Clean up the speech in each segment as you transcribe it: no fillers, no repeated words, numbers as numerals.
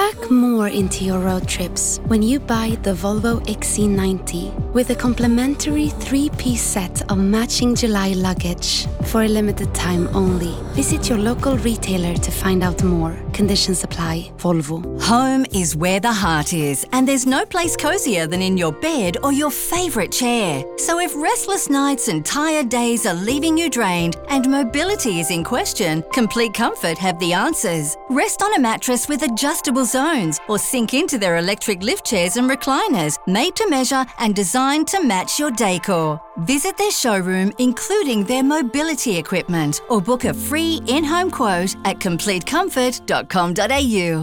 Pack more into your road trips when you buy the Volvo XC90 with a complimentary 3-piece set of matching July luggage for a limited time only. Visit your local retailer to find out more. Conditions apply. Volvo. Home is where the heart is, and there's no place cozier than in your bed or your favourite chair. So if restless nights and tired days are leaving you drained and mobility is in question, Complete Comfort have the answers. Rest on a mattress with adjustable zones or sink into their electric lift chairs and recliners, made to measure and designed to match your decor. Visit their showroom, including their mobility equipment, or book a free in-home quote at completecomfort.com.au.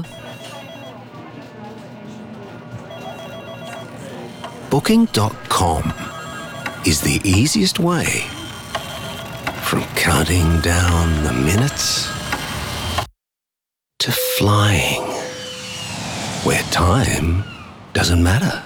Booking.com is the easiest way from counting down the minutes to flying, where time doesn't matter.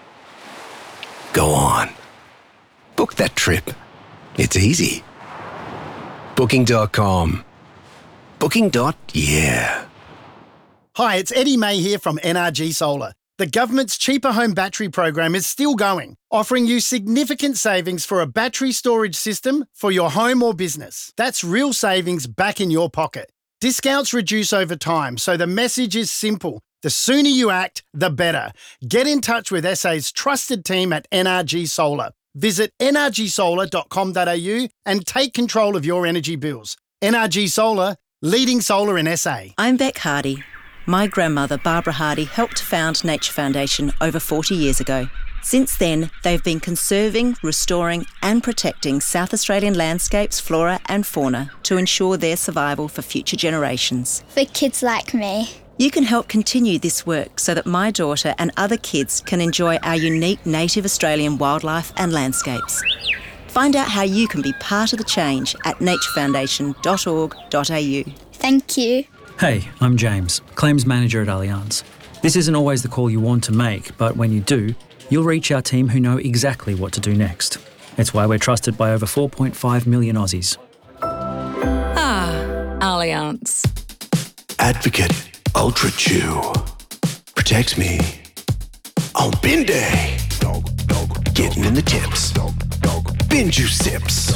Go on. Book that trip. It's easy. Booking.com. Booking.yeah. Hi, it's Eddie May here from NRG Solar. The government's Cheaper Home Battery program is still going, offering you significant savings for a battery storage system for your home or business. That's real savings back in your pocket. Discounts reduce over time, so the message is simple. The sooner you act, the better. Get in touch with SA's trusted team at NRG Solar. Visit nrgsolar.com.au and take control of your energy bills. NRG Solar, leading solar in SA. I'm Beck Hardy. My grandmother, Barbara Hardy, helped found Nature Foundation over 40 years ago. Since then, they've been conserving, restoring and protecting South Australian landscapes, flora and fauna to ensure their survival for future generations. For kids like me. You can help continue this work so that my daughter and other kids can enjoy our unique native Australian wildlife and landscapes. Find out how you can be part of the change at naturefoundation.org.au. Thank you. Hey, I'm James, Claims Manager at Allianz. This isn't always the call you want to make, but when you do, you'll reach our team who know exactly what to do next. It's why we're trusted by over 4.5 million Aussies. Ah, Allianz. Advocate Ultra Chew protects me on bin day. Getting in the tips. Bin juice sips.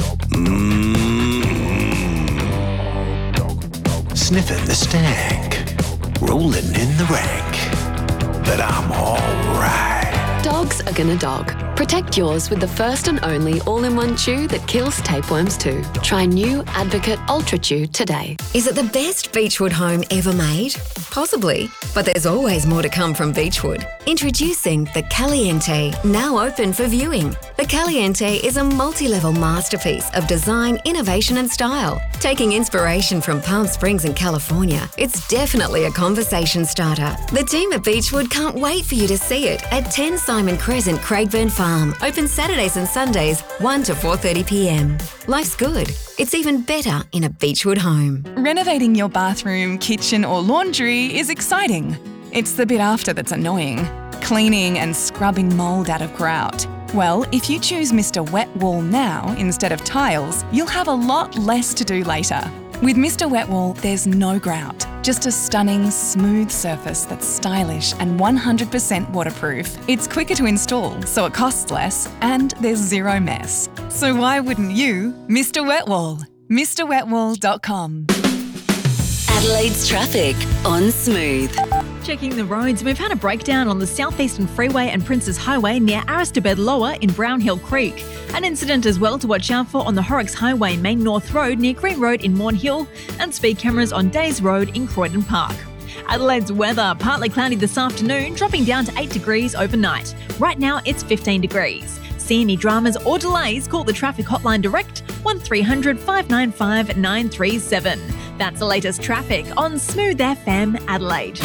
Sniffing the stank. Rolling in the rank. But I'm alright. Dogs are gonna dog. Protect yours with the first and only all-in-one chew that kills tapeworms too. Try new Advocate Ultra Chew today. Is it the best Beechwood home ever made? Possibly, but there's always more to come from Beechwood. Introducing the Caliente, now open for viewing. The Caliente is a multi-level masterpiece of design, innovation and style. Taking inspiration from Palm Springs and California, it's definitely a conversation starter. The team at Beechwood can't wait for you to see it at 10 Simon Crescent, Craigburn Farm. Open Saturdays and Sundays, 1 to 4:30 p.m. Life's good. It's even better in a Beechwood home. Renovating your bathroom, kitchen or laundry is exciting. It's the bit after that's annoying. Cleaning and scrubbing mould out of grout. Well, if you choose Mr. Wet Wall now instead of tiles, you'll have a lot less to do later. With Mr. Wet Wall, there's no grout, just a stunning, smooth surface that's stylish and 100% waterproof. It's quicker to install, so it costs less, and there's zero mess. So why wouldn't you? Mr. Wet Wall. MrWetWall.com. Adelaide's traffic on Smooth. Checking the roads, we've had a breakdown on the Southeastern Freeway and Princes Highway near Aristabed Lower in Brownhill Creek. An incident as well to watch out for on the Horrocks Highway Main North Road near Green Road in Morn Hill, and speed cameras on Days Road in Croydon Park. Adelaide's weather, partly cloudy this afternoon, dropping down to 8 degrees overnight. Right now it's 15 degrees. See any dramas or delays, call the traffic hotline direct 1300 595 937. That's the latest traffic on Smooth FM Adelaide.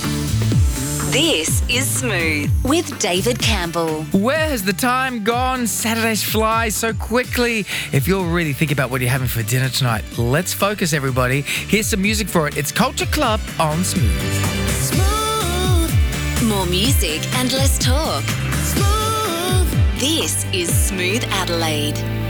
This is Smooth with David Campbell. Where has the time gone? Saturdays fly so quickly. If you're really thinking about what you're having for dinner tonight, let's focus, everybody. Here's some music for it. It's Culture Club on Smooth. Smooth. More music and less talk. Smooth. This is Smooth Adelaide.